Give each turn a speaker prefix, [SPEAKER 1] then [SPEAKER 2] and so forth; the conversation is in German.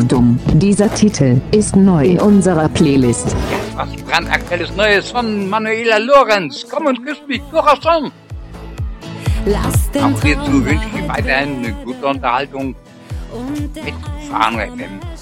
[SPEAKER 1] Achtung, dieser Titel ist neu in unserer Playlist.
[SPEAKER 2] Was brandaktuelles Neues von Manuela Lorenz. Komm und küss mich, Corazon. Auch hierzu wünsche ich weiterhin eine gute Unterhaltung mit Fahrenrecht.